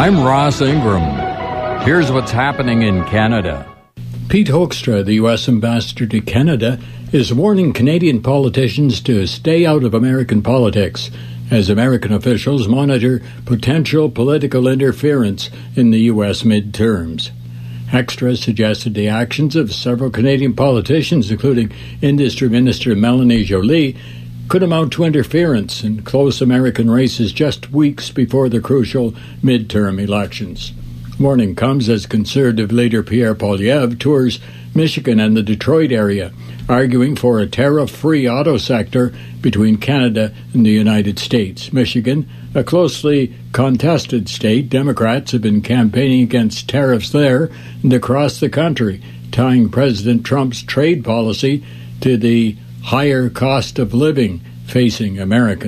I'm Ross Ingram. Here's what's happening in Canada. Pete Hoekstra, the U.S. ambassador to Canada, is warning Canadian politicians to stay out of American politics as American officials monitor potential political interference in the U.S. midterms. Hoekstra suggested the actions of several Canadian politicians, including Industry Minister Melanie Joly, could amount to interference in close American races just weeks before the crucial midterm elections. Warning comes as Conservative leader Pierre Poilievre tours Michigan and the Detroit area, arguing for a tariff-free auto sector between Canada and the United States. Michigan, a closely contested state, Democrats have been campaigning against tariffs there and across the country, tying President Trump's trade policy to the higher cost of living facing Americans.